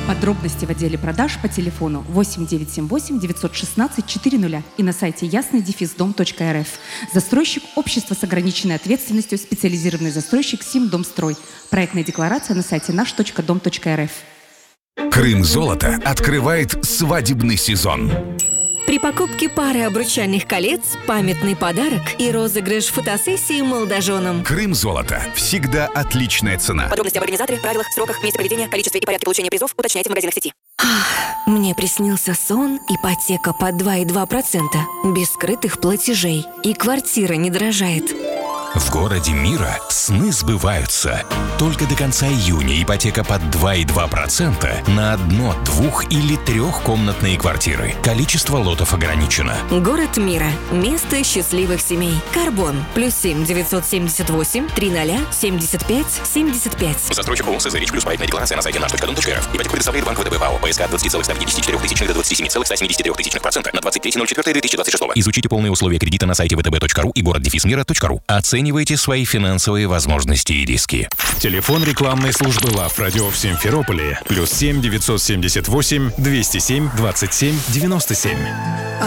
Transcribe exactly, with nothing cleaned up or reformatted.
Подробности в отделе продаж по телефону восемь девятьсот семьдесят восемь девятьсот шестнадцать четыреста и на сайте ясный дефис дом точка эр эф. Застройщик – общество с ограниченной ответственностью, специализированный застройщик Симдомстрой. Проектная декларация на сайте наш точка дом точка эр эф. Крым Золото открывает свадебный сезон. При покупке пары обручальных колец, памятный подарок и розыгрыш фотосессии молодоженам. Крым Золото. Всегда отличная цена. Подробности об организаторе, правилах, сроках, месте проведения, количестве и порядке получения призов уточняйте в магазинах сети. Мне приснился сон, ипотека под два и два процента, без скрытых платежей, и квартира не дорожает. В городе мира сны сбываются. Только до конца июня ипотека под два и два процента на одно-, двух- или трехкомнатные квартиры. Количество лотов ограничено. Город мира. Место счастливых семей. Карбон. Плюс семь девятьсот семьдесят восемь триста семьдесят пять семьдесят пять. Застройщик ООО «СЗ Рич Плюс». Проектная декларация на сайте наш точка дом точка эр эф. Ипотеку предоставляет Банк ВТБ ПАО. ПСК от двадцати целых ста пятидесяти четырёх тысяч до двадцати семи целых ста семидесяти трёх тысяч процента на двадцать третье ноль четвёртое две тысячи двадцать шестого. Изучите полные условия кредита на сайте вэ тэ бэ точка ру и город дефис мира точка ру. Оценивайте свои финансовые возможности и риски. Телефон рекламной службы Лав Радио в Симферополе. Плюс семь девятьсот семьдесят восемь двести семь двадцать семь девяносто семь.